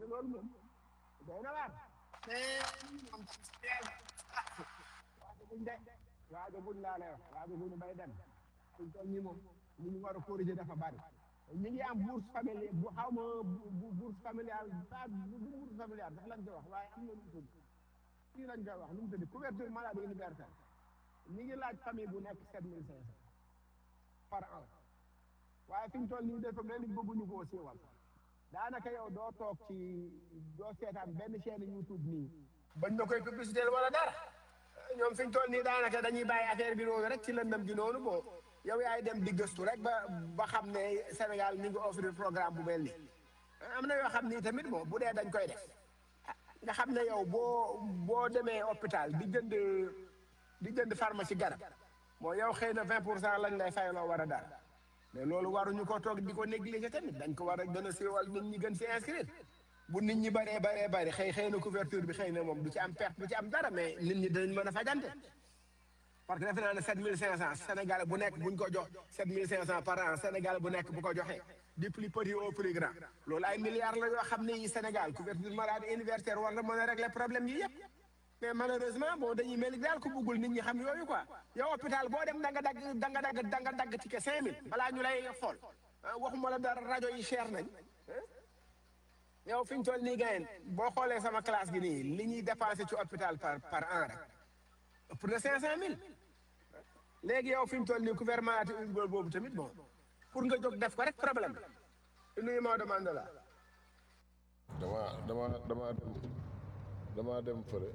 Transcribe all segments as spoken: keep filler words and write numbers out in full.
ne loolu moom doy na waar te moom waajaguñ de waajaguñ laa lay wax waajaguñ bay dem suñ toll nii moom li ñu war a corriger dafa bari ñu ngi am bourse familiale bu xaw ma bu bourse familiale pas bu bourse familiale sax lañ koy wax waaye am na lu mu tudd fii lañ koy wax lu mu tudd couverture maladie universelle ñu ngi laaj famille bu nekk sept mille cinq cent par an waaye fi ñu toll nii dafa mel ni bëgguñu koo siiwal daanaka yow doo toog ci doo seetaan benn chaîne YouTube nii bañ na koy publicité wala dara ñoom fi ñu toll nii daanaka dañuy bàyyi affaire bi noonu rek ci lëndëm gi noonu bon yow yaay dem di gëstu rek ba ba xam ne Sénégal ñu ngi offrir programme bu mel nii am na yoo xam ni tamit bon bu dee dañ koy def nga xam ne yow boo boo demee hôpital di jënd di jënd pharmacie garab bon yow xëy na vingt pour cent lañ lay fayloo war a dara mais loolu waruñu ko toog di ko négliger tamit dañ ko war a gën a siiwal nit ñi gën si inscrire bu nit ñi bëree bëree bëri xëy xëy na couverture bi xëy na moom du ci am perte du ci am dara mais nit ñi dinañ mën a fajante parce que defe naa ne sept mille cinq cent Sénégal bu nekk buñ ko jox sept mille cinq cent par an Sénégal bu nekk bu ko joxee du plus petit au plus grand loolu ay milliards la yoo xam ne yi Sénégal couverture maladie universelle war na mën a régler problème yi yëpp mais malheureusement bon dañuy mel ni daal ku buggul nit ñi xam yooyu quoi yow hôpital boo dem da nga dagg da nga dagg da nga dagg ticket cinq mille balaa ñu lay xool waxuma la dara rajo yi cher nañ yow fi ñu toll nii gayen boo xoolee sama classe gi nii li ñuy dépensé ci hôpital par par an rek ëpp na cinq cent mille léegi yow fi ñu toll nii gouvernement boobu tamit bon pour nga jóg def ko rek problème la nuyu moo demande la dama dama dama dem dama dem fële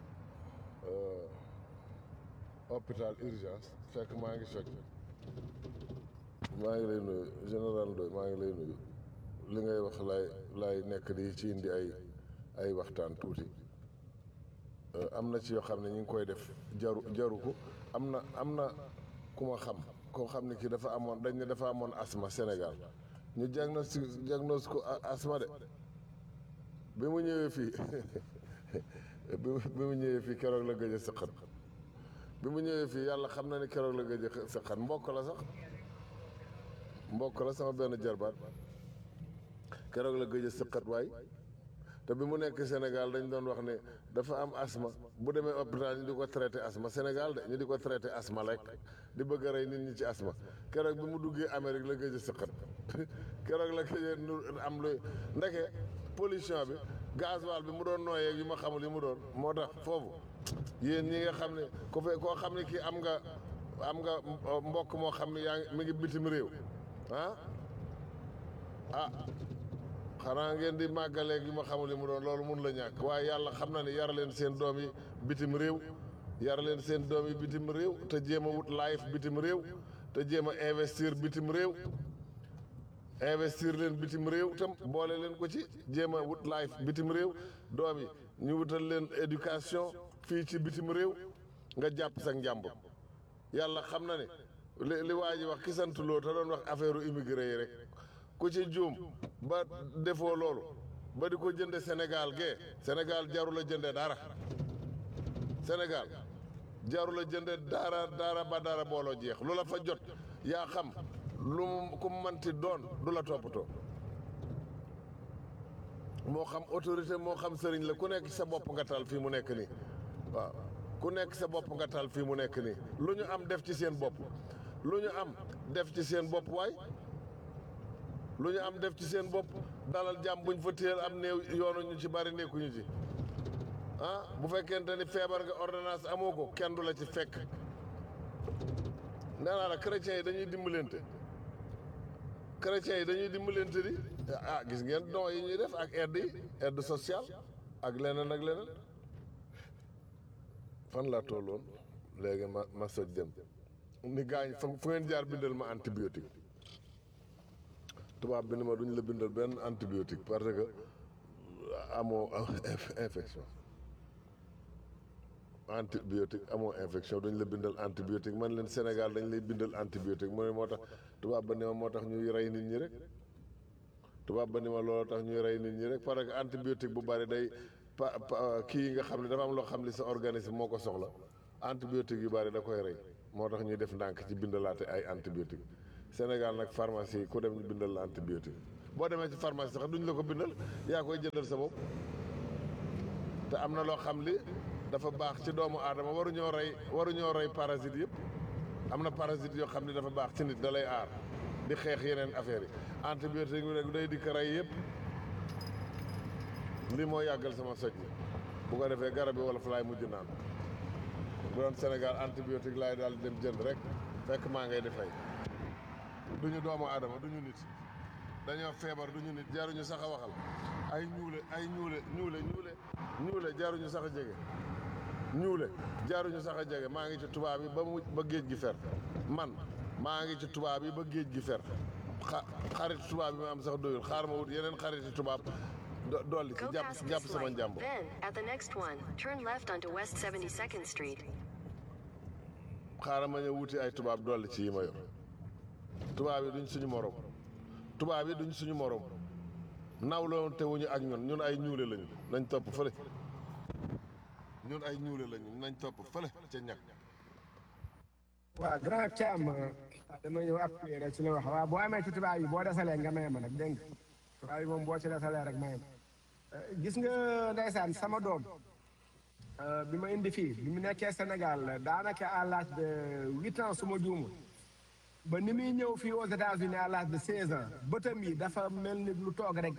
hôpital urgence fekk maa ngi fekk maa ngi lay nuyu général Ndoye maa ngi lay nuyu li ngay wax laay laay nekk di ci indi ay ay waxtaan tuuti am na ci yoo xam ne ñu ngi koy def jaru jaru ko am na am na ku ma xam koo xam ne kii dafa amoon dañ ne dafa amoon asma Sénégal ñu diagnostic diagnose ko asma de bi mu ñëwee fii bi mu ñëwee fii keroog la gëj a sëqat bi mu ñëwee fii yàlla xam na ne keroog la gëj a sëqat mbokk la sax mbokk la sama benn jarbaat keroog la gëj a sëqat waay te bi mu nekk Sénégal dañ doon wax ne dafa am asma bu demee hôpital ñu di ko traité asma Sénégal de ñu di ko traité asma rek di bëgg a rey nit ñi ci asma keroog bi mu duggee Amérique la gëj a sëqat keroog la gëj a am lu ndeke pollution bi gasoil bi mu doon nooyee yu ma xamul yi mu doon moo tax foofu yéen ñi nga xam ne ku fe koo xam ne kii am nga am nga mbokk moo xam ne yaa ngi mi ngi bitim réew ah ah xanaa ngeen di màggaleeg yu ma xamul li mu doon loolu mun la ñàkk waaye yàlla xam na ne yar leen seen doom yi bitim réew yar leen seen doom yi bitim réew te jéem a wut life bitim réew te jéem a investir bitim réew investir leen bitim réew tam boole leen ko ci jéem a wut life bitim réew doom yi ñu wutal leen éducation fii ci bitim réew nga jàpp sa njàmbur yàlla xam na ne li li waa ji wax ki sant loo te doon wax affaire immigré yi rek ku ci juum ba defoo loolu ba di ko jënde Sénégal gee Sénégal jaru la jënde dara Sénégal jaru la jënde dara dara ba dara booloo jeex lu la fa jot yaa xam lu mu ku manti doon du la toppatoo moo xam autorité moo xam sëriñ la ku nekk sa bopp nga tal fii mu nekk nii waaw ku nekk sa bopp nga tal fii mu nekk nii lu ñu am def ci seen bopp lu ñu am def ci seen bopp waay lu ñu am def ci seen bopp dalal jàmm buñ fa téyel am néew yoonu ñu ci bari nekkuñu ci ah bu fekkente ni feebar nga ordonnance amoo ko kenn du la ci fekk nee naa la chrétiens yi dañuy dimbalante chrétiens yi dañuy dimbalante di ah gis ngeen don yi ñuy def ak aide yi aide sociale ak leneen ak leneen fan laa tolloon léegi ma ma soj dem ni gaañ fa fu ngeen jaar bindal ma antibiotique tubaab bi ni ma duñ la bindal benn antibiotique parce que amoo infection antibiotique amoo infection duñ la bindal antibiotique man leen Sénégal dañ lay bindal antibiotique mu ne moo tax tubaab ba ni ma moo tax ñuy rey nit ñi rek tubaab ba ni ma looloo tax ñuy rey nit ñi rek parce que antibiotique bu bari day pa kii yi nga xam ne dafa am loo xam ne sa organisme moo ko soxla antibiotique yu bari da koy rey moo tax ñuy def ndànk ci bindalaate ay antibiotique Sénégal nag pharmacie yi ku dem ñu bindal la antibiotique boo demee ci pharmacie sax duñ la ko bindal yaa koy jëndal sa bopp te am na loo xam li dafa baax ci doomu aadama waruñoo rey waruñoo rey parasite yëpp am na parasite yoo xam ne dafa baax ci nit da lay aar di xeex yeneen affaires yi antibiotique bi rek day dikk rey yëpp lii moo yàggal sama soj bi bu ko defee garab yi wala fa laay mujj naan bu doon Sénégal antibiotique laay daal di dem jënd rek fekk maa ngay di fay duñu doomu aadama duñu nit dañoo feebar duñu nit jaruñu sax a waxal ay ñuule ay ñuule ñuule ñuule ñuule jaruñu sax a jege ñuule jaruñu sax a jege maa ngi ci tubaab yi ba mu ba géej gi fer man maa ngi ci tubaab yi ba géej gi fer xa xarit tubaab yi ma am sax doyul xaar ma wut yeneen xariti tubaab do- dolli ci Go jàpp past jàpp this sama light. njàmbur Then, at the next one, turn left onto West seventy-second Street. xaaral ma ñëw wuti ay tubaab dolli ci yi ma yor tubaab yi duñ suñu morom tubaab yi duñ suñu morom nawloon te wuñu ak ñun ñun ay ñuule lañu nañ topp fële ñun ay ñuule lañu nañ topp fële ca ñag waaw grand Thiam dama ñëw appuyer rek ci li wax waaw boo amee ci tubaab yi boo desalee nga may ma nag dégg nga tubaab yi moom boo ci desalee rek may ma gis nga ndeysaan sama doom bi ma indi fii bi mu nekkee Sénégal daanaka à l'âge de huit ans su ma juumul ba ni muy ñëw fii aux États-Unis à l'âge de seize ans bëtam yi dafa mel ni lu toog rek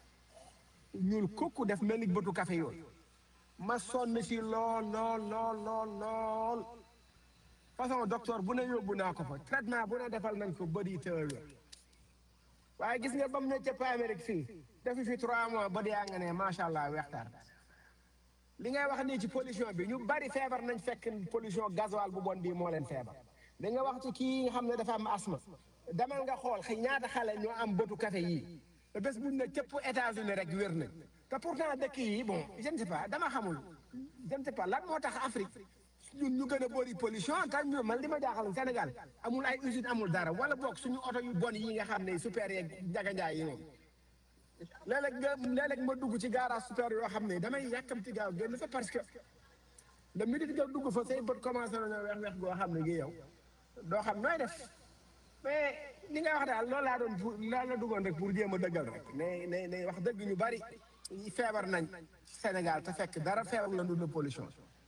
ñuul kukku def mel ni bëtu café yooyu ma sonn si lool lool lool lool lool façon docteur bu ne yóbbu naa ko fa traitement bu ne defal nañ ko bëri tëër waaye gis nga ba mu ne ca Amérique fii defi fi trois mois ba yaa nga ne macha allah weextaar li ngay wax nii ci pollution bi ñu bari feebar nañ fekk pollution gasoil bu bon bii moo leen feebar da nga wax ci kii nga xam ne dafa am asthme demal nga xool xëy ñaata xale ñoo am bëtu café yii te bés buñ ne cëpp États-Unis rek wér nañ te pourtant dëkk yi bon je ne sais pas dama xamul je ne sais pas lan moo tax Afrique ñun ñu gën a bëri pollution te ñu man li ma jaaxal Sénégal amul ay usine amul dara wala boog suñu oto yu bon yi nga xam ne super yeeg jaganjaay yi moom léeg-léeg nga léeg-léeg ma dugg ci garage super yoo xam ne damay yàkkamti gaaw génn fa parce que le minute nga dugg fa say bët commencé nañoo weex weex goo xam ne gi yow doo xam nooy def mais li nga wax daal loolu laa doon pour loolu la duggoon rek pour jéem a dëggal rek ne ne ne wax dëgg ñu bari feebar nañ Sénégal te fekk dara feebar la dund pollution.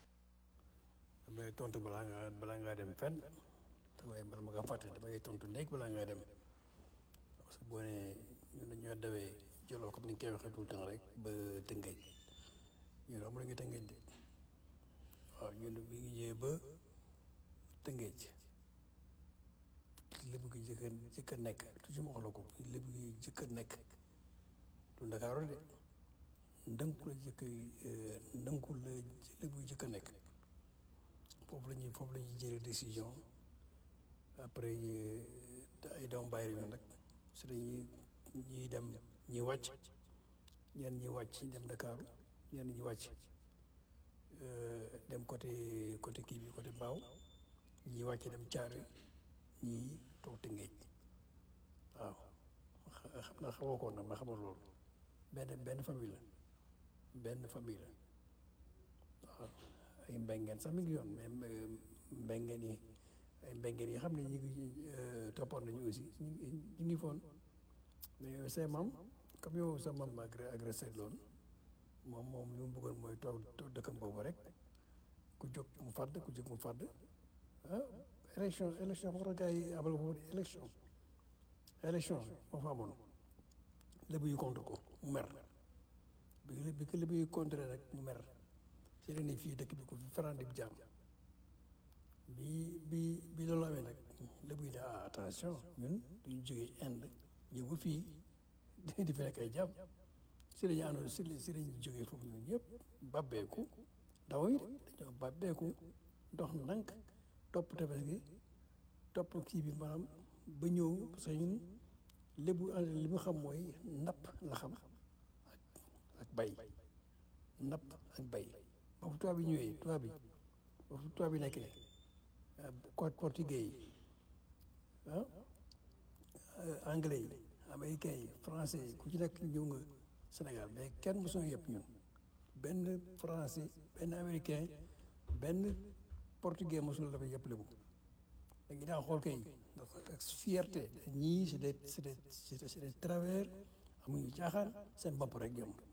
damay tontu balaa ngaa balaa ngaa dem fenn damay bala ma nga fàtte damay tontu léegi balaa ngaa dem parce que boo nee ñun dañoo dawee joloo comme ni nga koy waxee tout le temps rek ba Tëngéej ñun amul nga Tëngéej de waaw ñun bi ngi ñëwee ba Tëngéej lébu gi jëkk a jëkk a nekk toujours ma wax la ko lébu gi jëkk a nekk du Ndakaaru de ndënku la jëkk ndënku la lébu gi jëkk a nekk foofu la ñuy foofu la ñuy jëlee décision après ay doom bàyyi la ñu nag si dañuy ñuy dem ñuy wàcc ñenn ñi wàcc dem Dakar ñenn ñi wàcc dem côté côté kii bi côté Mbao ñi wàcc dem Thiaroye ñii toog Tëngéej waaw xam naa xamoo ko nag ma xamal loolu benn benn famille la benn famille la waaw ay mbengeen sax mi ngi yoon mais mbengeen yi ay mbengeen yi xam ne ñu ngi toppoon nañu aussi ñu ngi foon mais say maam comme yow sa maam agré agressé loon moom moom li mu bëggoon mooy toog toog dëkkam boobu rek ku jóg mu fàdd ku jóg mu fàdd ah élection élection wax gars yi abal ko élection élection moo fa amoon lébu yu contre ko mu mer bi bi ko lébu yu contre rek mu mer ci la ni fii dëkk bi ko fi faran di jaam bi bi bi loolu amee nag lébu yi ne ah attention ñun duñu jógee Inde ñëw ba fii di fi nekk ay jaam si lañu àndoon si si lañu jógee foofu ñun ñëpp babbeeku ndaw yi dañoo babbeeku dox ndànk topp tefes gi topp kii bi maanaam ba ñëw parce que ñun lébu li mu xam mooy napp la xam ak ak bay napp ak bay ba fu tubaab bi ñëwee tubaab bi ba fu tubaab bi nekkee côte portugais yi ah anglais yi américains yi français yi ku ci nekk ñëw nga Sénégal mais kenn mosuñu yëpp ñun benn français benn américain benn portugais mosul dafa yëpp lébu dañu daan xool kay ndax fierté ñii c'est des c'est des c'est des travers amuñu caaxaan seen bopp rek yomb